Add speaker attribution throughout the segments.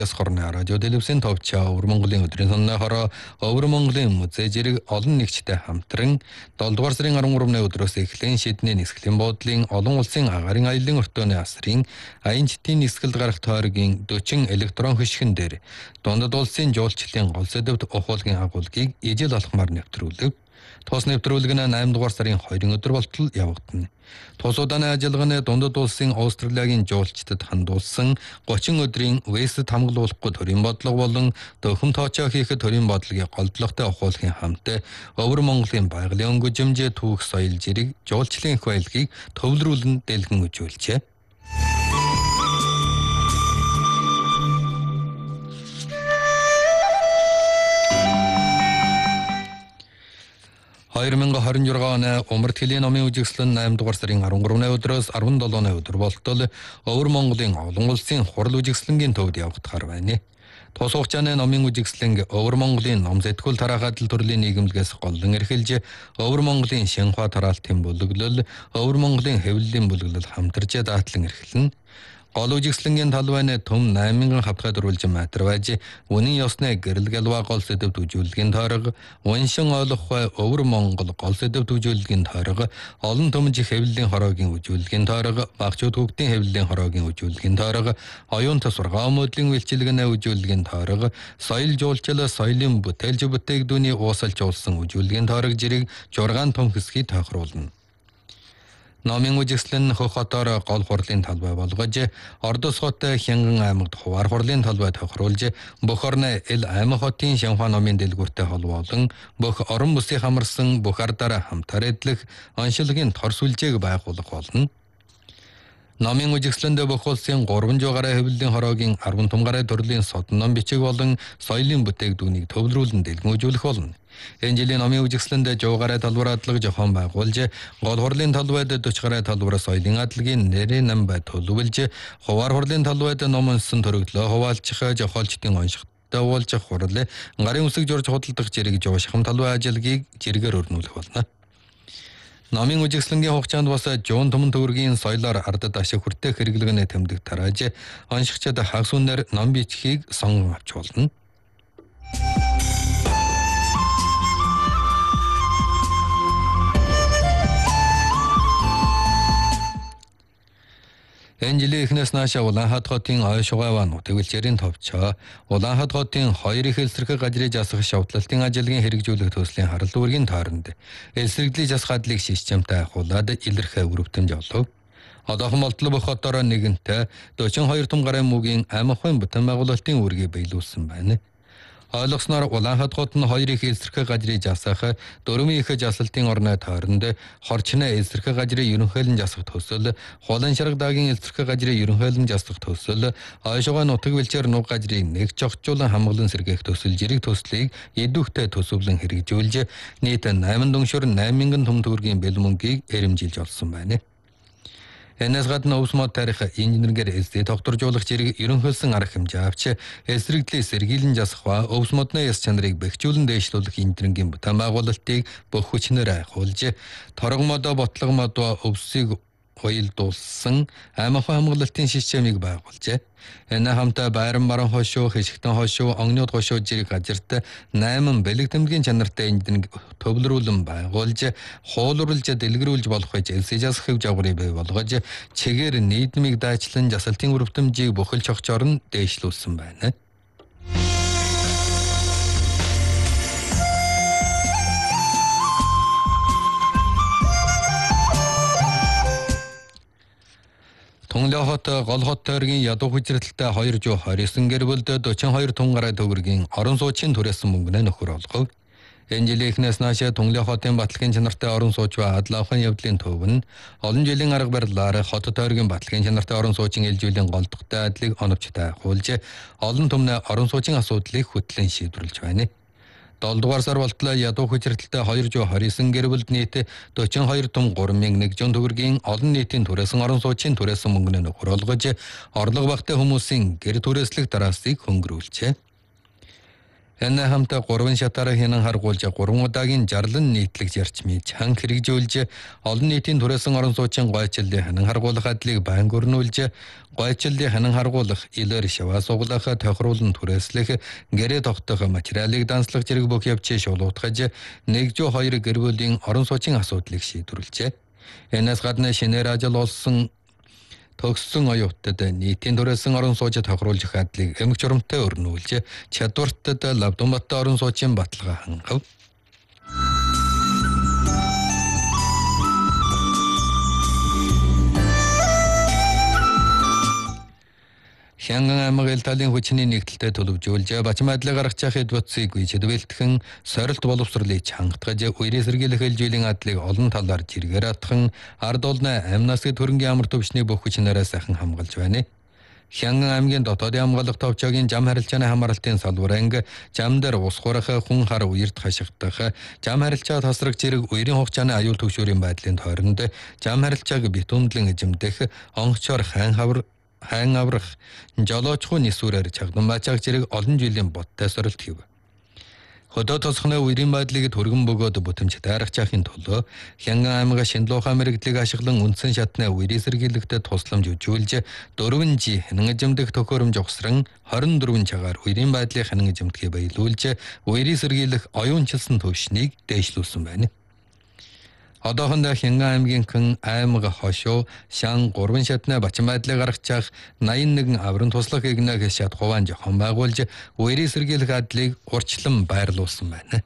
Speaker 1: Ясхорны радио телевизэн товчоо Өвөр Монголын өдрийн соннойхоор Өвөр Монголын музей зэрэг олон нэгжтэй хамтран 7 дугаар сарын 13-ны өдрөөс эхлэн шийдний нисгэлийн буудлын олон улсын агарын аяллаа өртөөний асрын аян читийн нисгэлд гарах тойргийн 40 электрон хөшгөн дээр дундад улсын жуулчлалын гол сэдэвт ухуулгын агуулгыг ижил алхмаар нэвтрүүлэв. Тус нэвтрүүлэг нь 8 дугаар сарын 2-ны өдөр болтол явагдана. Тус удааны ажиллагааны дундад улсын Австралийн жуулчдад хандуулсан 30 өдрийн вэст хамгаалуулахгүй төрийн бодлого болон дөхөм тоочоо хийхэд төрийн бодлогын голдлоготой ухуулгын хамт Өвөр Монголын байгалийн өнгөжмжээ түүх соёл зэрэг жуулчлалын их баялагийг төвлөрүүлэн дэлгэн үзүүлжээ. Хоёрын 26 оны Умард хэлний номын үжигслэн 8 дугаар сарын 13-ны өдрөөс 17-ны өдөр болтол Өвөр Монголын олон улсын хурал үжигслэнгийн төвд явагдахаар байна. Тус хугацааны номын үжигслэнг Өвөр Монголын ном сэтгүүл тараахадл төрлийн нийгэмлэгээс голлон эрхэлж Өвөр Монголын шинхва тараалтын бүлэглэл, Өвөр Монголын хэвлэлийн бүлэглэл хамтарч даатлан эрхэлнэ. Гол үжигслэнгийн талбайны төм 8000 хавтгай дөрвөлж метр байж үнэн ёсны гэрэл галва гол сэдэвт үзүүлэлгийн тойрог уншин ойлгох бай Өвөр Монгол гол сэдэвт үзүүлэлгийн тойрог олон төмж хэвлэлийн хороогийн үзүүлэлгийн тойрог багчууд хүүхдийн хэвлэлийн хороогийн үзүүлэлгийн тойрог оюун тасваргаа мөдлийн үйлчилгээний үзүүлэлгийн тойрог соёл жуулчлал соёлын бүтээлж бүтээгдүүний уусалж уулсан үзүүлэлгийн тойрог зэрэг 6 том хэсгийг тохируулна. Номын үжигслэн хөх хотоор гол хурлын талбай болгож Ордос хот Хянган аймагт хуваар хурлын талбай тохируулж бүх орны эл аймаг хотын шинхва номын дэлгүүртэй холбоолон бүх орон бүсийг хамарсан бүх ардаараа хамтар эдлэх оншилгийн торс үлжээг байгуулах болно. Номын үжигслэнд бүх улсын 300 гаруй хэвлэлийн хороогийн 10 том гаруй төрлийн содон ном бичиг болон соёлын бүтээгдүүнийг төвлөрүүлэн дэлгэмжүүлэх болно. Энэ жилийн номын үжигслэнд 100 гаруй талбар адлага зохион байгуулж гол хурлын талбайд 40 гаруй талбар соёлын адлагын нэрийн нам бай төлөвлөж хуваар хурлын талбайд ном унсан төрөглөө хуваалцах зохиолчдын оншигттой уулзах хурал гарын үсэг журж худалдах зэрэг жуушхам талбай ажиллагийг зэрэгээр өрнүүлэх болно. Номын үжигслэнгийн хугацаанд бас жуун төмөн төвөргийн соёлоор ардад ашиг хүртэх хэрэглэгэнэ тэмдэг тарааж оншигчид хагас үнээр ном бичгийг сонгон авч болно. Энэ жилийн эхнээс наашаа Улаанхад хотын ойшгойваа нутагвэлчээрийн товчоо Улаанхад хотын 2 их эсрэг газрыг засах шавтлалтын ажиллагийн хэрэгжүүлэх төслийн харал үүргийн тойронд эсрэглийг засах хадлыг шишчэмтэй ахуулаад илэрхээ өрөвтөмж олов. Одоохон болтол бүх хотоор нэгэнтээ 42 том гарын мөгийн аймагын бүтээн байгуулалтын үүргийг биелүүлсэн байна. Ойлгосноор Улаанхад хот нь 2 их эсрэг газрыг засах 4 их жасалтын орны тойронд хорчны эсрэг газрыг ерөнхийлөн засах төсөл, хулан шарга даагийн эсрэг газрыг ерөнхийлөн засах төсөл, ойшгой нутаг бэлчээр нуг газрыг нэг жогчуулан хамгаалан сэргээх төсөл зэрэг төслийг эдвүхтэй төсөвлөн хэрэгжүүлж нийт 8 дүншөр 8000 том төгрөгийн бэл мөнгийг эрэмжилж олсон байна. Энэс гадна өвсмод тарих инженерээр эсдээ тогтворжуулах зэрэг ерөнхийлсөн арга хэмжээ авч эсрэгдлийг сэргийлэн засах ба өвсмодны яс чанарыг бэхжүүлэн дээшлүүлэх инженерийн бүтээн байгуулалтыг бүх хүчнээр айхуулж торгомодоо ботлогомодоо өвсийг хуйлдуулсан аймаг хамгаалалтын системийг байгуулжээ. Энэ хамтаа байран баран хошуу, хэшигтэн хошуу, огнёд хошуу зэрэг газарт 8 бэлэг тэмдгийн чанартай инженерийг төвлөрүүлэн байгуулж, хуулурлж, дэлгэрүүлж болох гэж элсэж засах хэв жавгарыг бий болгож, чигээр нийгмийг дайчлан жасалтын өрөвтөмжийг бүхэл чогчоор нь дээшлүүлсэн байна. Тунгалаа хот гол хот тойргийн ядуу хүчирхэлтэй 229 гэр бүлд 42 том гаруй төгрөгийн орон суучин түрээсэн мөнгөнөө нөхөр олгов. Энэ жилийн эхнээс наашаа Тунгалаа хотын батлагын чанартай орон сууч ба адлаахын явдлын төв нь олон жилийн арга барилаар хот тойргийн батлагын чанартай орон суучин ээлжүүлэн голдохтой адлыг оновчтой хуулж олон түмний орон суучин асуудлыг хөтлөн шийдвэрлэж байна. 7 дугаар сар болтлоо ядуу хүчирхэлтэй 229 гэр бүлд нийт 42 том 3100 төгрөгийн олон нийтийн түрээсэн орон суучин түрээсэн мөнгөнөө нөхөр олгож орлого багтай хүмүүсийн гэр түрээслэх дараасыг хөнгөрүүлжээ. Энэ хамтаа 3 шатаараа хянан харгуулж 3 удаагийн жарлан нийтлэг зарчмыг чанга хэрэгжүүлж олон нийтийн түрээсэн орон суучин гойчлалын хянан харгуулах адлыг байнга өрнүүлж гойчлалын хянан харгуулах илэр шаваа суглах тохируулан түрээслэх гэрээ тогтоох материалыг данслах зэрэг бүх явцыг шулуутгаж 102 гэр бүлийн орон суучин асуудлыг шийдвэрлэжээ. Энэс гадна шинээр ажил олсон төгссөн оюутад нийтийн түрээсэн орон суужид тохируулж хадлыг эмх журамтай өрнүүлж чадвартад лавдумбаттай орон суучийн баталгаа хангав. Хянган аймаг ил талын хүчний нэгдэлтэд төлөвжүүлж бачим байдлыг гаргах хэдвэцгийг үечдвэлтхэн сорилт боловсролыг чангатгаж үерийн сэргийлэх хэлжүүлийн адлыг олон талаар жиргээр атхан ард олны амнаас төрөнгийн амар төвчний бүх хүчнээрээ сайхан хамгаалж байна. Хянган аймгийн дотоодын хамгаалах товчоогийн зам харилцааны хамгаалалтын салбар анги зам дээр ус хурах хүн хар үерт хашигдах зам харилцаа тасрах зэрэг үерийн хугацааны аюул төвшүүрийн байдлын тойронд зам харилцааг битүүнлэн эзэмдэх онгочоор хайн аврах жолоочхуу нисүүрээр чагдан бачааг зэрэг олон жилийн бодтой сорилт хийв. Хөдөө тосхны үерийн байдлыг түргэн бөгөөд бүтэмж тайрахчаахын төлөө Хянган аймаг шиндлуухай мэрэгдлийг ашиглан үндсэн шатны үерийн сэргийлэгтээ тусламж үзүүлж 4G хянан эзэмдэх төхөөрөмж ухсран 24 цагаар үерийн байдлыг хянан эзэмдэхийг баялуулж үерийн сэргийлэх оюунчилсан төвшнийг дээшлүүлсэн байна. Одоохондоо Хянган аймгийн хэн аймаг хошоо шан 3 шатны бачим байдлыг гаргачих 81 аврын туслах игнэг шат хуваан жохон байгуулж үерийн сэргийлэх адлыг урьдчилан байрлуулсан байна.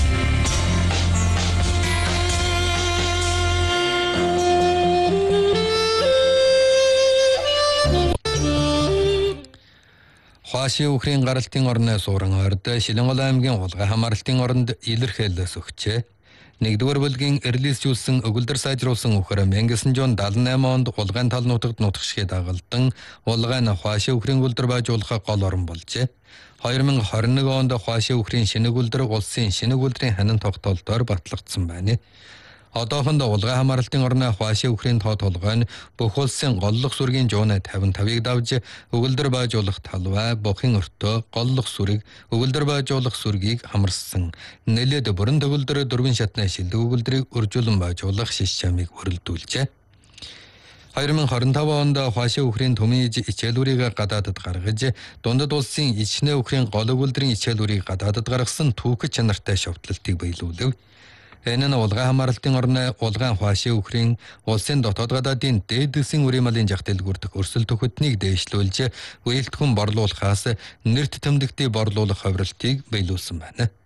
Speaker 1: Хуаши Украин гаралтын орны суурин орд Шилэнгол аймгийн улгай хамаарлтын оронд илэрхийлэлс өгчээ. Нэгдүгээр бүлгийн эрлэлжүүлсэн өгүүлбэр сайжруулсан үхээр 1978 онд улгайн тал нутагт нутагшгүй дагалдан улгайн Хуаши Украин үлдэр байжуулах гол орон болжээ. 2021 онд Хуаши Украин шинэг үлдэр улсын шинэг үлдрийн ханин тогтоолдоор батлагдсан байна. Одоохондоо улгай хамаарлтын орны Хуаши Украин тоо толгой нь бүх улсын голлох сүргийн жууны 55-ыг давж өгүүлбэр байжуулах талбай, бохын өртөө, голлох сүрэг, өгүүлбэр байжуулах сүргийг хамарсан. Нэлээд бүрэн төгөлдөр 4 шатны шилдэг өгүүлбэрийг үржүүлэн байжуулах шиш чамыг өрөлдүүлжээ. 2025 онд Хуаши Украин төмийн ичээлүүрийг гадаадад гаргаж, дундад улсын ичнэ Украин гол өгүүлбэрийн ичээлүүрийг гадаадад гаргасан түүх чанартай шовтлолтыг баялуулв. Энэ нь улгай хамаарлтын орны улгайн Хуаши Украин улсын дотоод гадаадын дээдсэн үрийн малын жах дэлгүүрдэх өрсөл төхөтнийг дээшлүүлж, үеэлтхэн борлуулахаас нэрт тэмдэгтийг борлуулах ховролтыг баялуулсан байна.